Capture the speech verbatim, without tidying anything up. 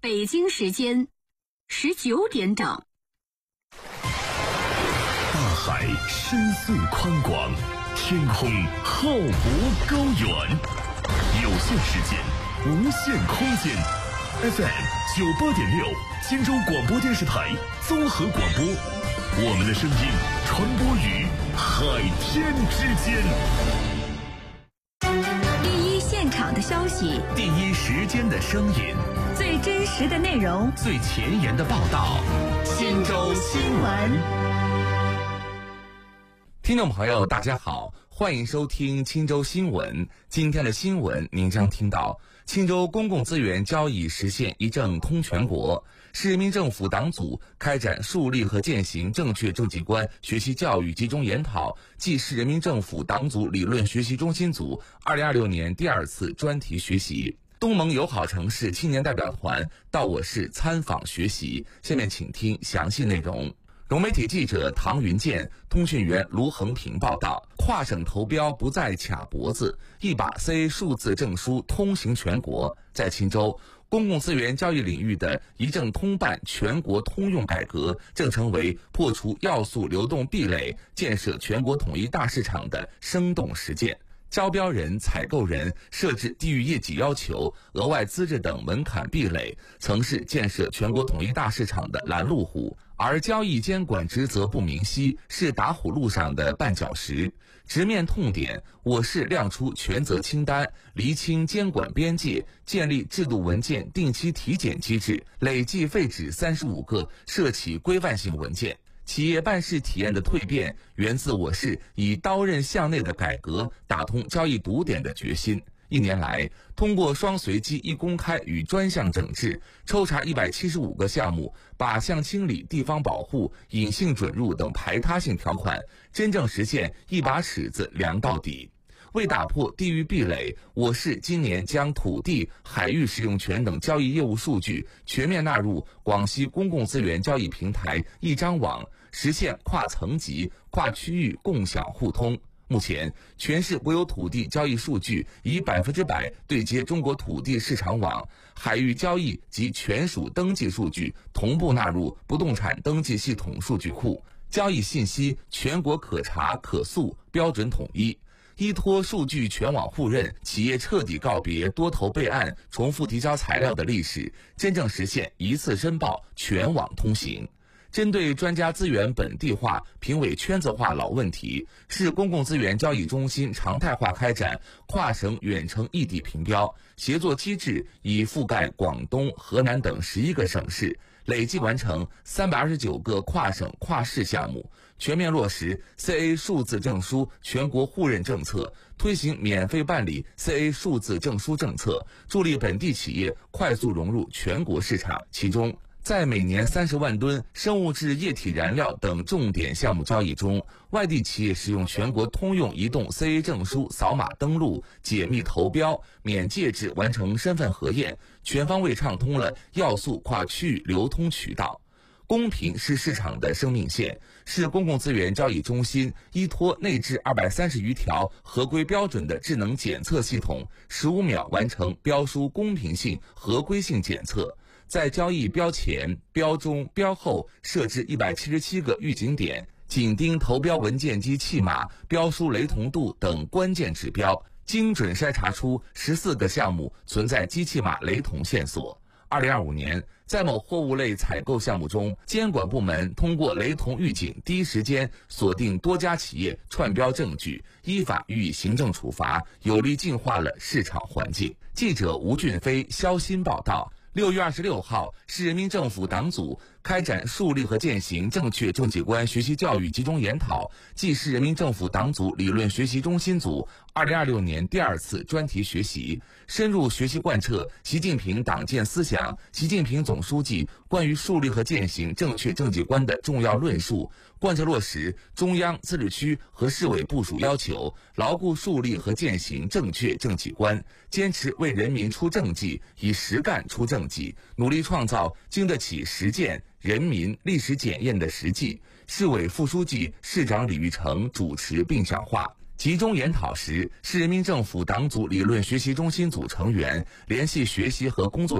北京时间十九点整。 大海深邃宽广，天空浩博高远，有限时间，无限空间。F M 九八点六，荆州广播电视台综合广播，我们的声音传播于海天之间。 第一现场的消息， 第一时间的声音， 最真实的内容， 最前沿的报道。 荆州新闻。 听众朋友大家好，欢迎收听青州新闻。今天的新闻您将听到，青州公共资源交易实现一正通全国，市人民政府党组开展树立和践行正确政绩观学习教育集中研讨暨市人民政府党组理论学习中心组二零二六年第二次专题学习。东盟友好城市青年代表团到我市参访学习，下面请听详细内容。融媒体记者唐云健、通讯员卢恒平报道，跨省投标不再卡脖子，一把 C A 数字证书通行全国。在青州，公共资源交易领域的一证通办全国通用改革正成为破除要素流动壁垒、建设全国统一大市场的生动实践。招标人、采购人设置地域业绩要求、额外资质等门槛壁垒，曾是建设全国统一大市场的拦路虎。而交易监管职责不明晰，是打虎路上的绊脚石。直面痛点，我市亮出权责清单，厘清监管边界，建立制度文件定期体检机制，累计废止三十五个涉企规范性文件。企业办事体验的蜕变，源自我市以刀刃向内的改革打通交易堵点的决心。一年来，通过双随机一公开与专项整治，抽查一百七十五个项目，靶向清理、地方保护、隐性准入等排他性条款，真正实现一把尺子量到底。为打破地域壁垒，我市今年将土地、海域使用权等交易业务数据全面纳入广西公共资源交易平台一张网，实现跨层级、跨区域共享互通。目前，全市国有土地交易数据以百分之百对接中国土地市场网，海域交易及权属登记数据同步纳入不动产登记系统数据库，交易信息全国可查可溯，标准统一。依托数据全网互认，企业彻底告别多头备案、重复提交材料的历史，真正实现一次申报、全网通行。针对专家资源本地化、评委圈子化老问题，市公共资源交易中心常态化开展跨省远程异地评标协作机制，已覆盖广东、河南等十一个省市，累计完成三百二十九个跨省跨市项目，全面落实 C A 数字证书全国互认政策，推行免费办理 C A 数字证书政策，助力本地企业快速融入全国市场。其中，在每年三十万吨生物质液体燃料等重点项目交易中，外地企业使用全国通用移动 C A 证书扫码登录、解密投标、免介质完成身份核验，全方位畅通了要素跨区域流通渠道。公平是市场的生命线，市公共资源交易中心依托内置二百三十余条合规标准的智能检测系统，十五秒完成标书公平性、合规性检测。在交易标前、标中、标后设置一百七十七个预警点，紧盯投标文件及契码、标书雷同度等关键指标，精准筛查出十四个项目存在机器码雷同线索。二零二五年，在某货物类采购项目中，监管部门通过雷同预警，第一时间锁定多家企业串标证据，依法予以行政处罚，有力净化了市场环境。记者吴俊飞、肖鑫报道。六月二十六号，市人民政府党组开展树立和践行正确政绩观学习教育集中研讨暨市人民政府党组理论学习中心组二零二六年第二次专题学习，深入学习贯彻习近平党建思想、习近平总书记关于树立和践行正确政绩观的重要论述，贯彻落实中央、自治区和市委部署要求，牢固树立和践行正确政绩观，坚持为人民出政绩，以实干出政绩，努力创造经得起实践、人民历史检验的实际。市委副书记、市长李玉成主持并讲话。集中研讨时，市人民政府党组理论学习中心组成员联系学习和工作